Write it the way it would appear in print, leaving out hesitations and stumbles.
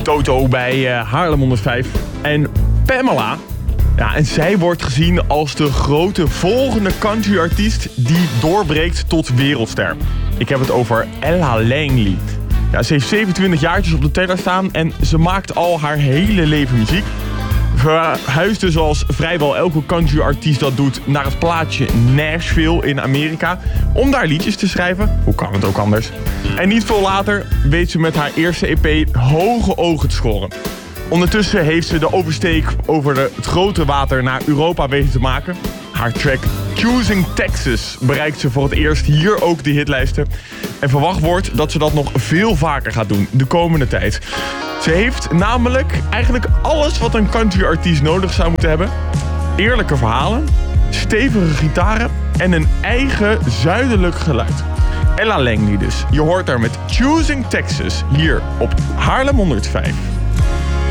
Toto bij Haarlem 105. En Pamela, ja, en zij wordt gezien als de grote volgende country-artiest die doorbreekt tot wereldster. Ik heb het over Ella Langley. Ja, ze heeft 27 jaartjes op de teller staan en ze maakt al haar hele leven muziek. Verhuisde zoals vrijwel elke country-artiest dat doet naar het plaatsje Nashville in Amerika om daar liedjes te schrijven. Hoe kan het ook anders? En niet veel later weet ze met haar eerste EP hoge ogen te scoren. Ondertussen heeft ze de oversteek over het grote water naar Europa weten te maken. Haar track Choosing Texas bereikt ze voor het eerst hier ook de hitlijsten. En verwacht wordt dat ze dat nog veel vaker gaat doen de komende tijd. Ze heeft namelijk eigenlijk alles wat een country-artiest nodig zou moeten hebben. Eerlijke verhalen, stevige gitaren en een eigen zuidelijk geluid. Ella Langley dus. Je hoort haar met Choosing Texas hier op Haarlem 105.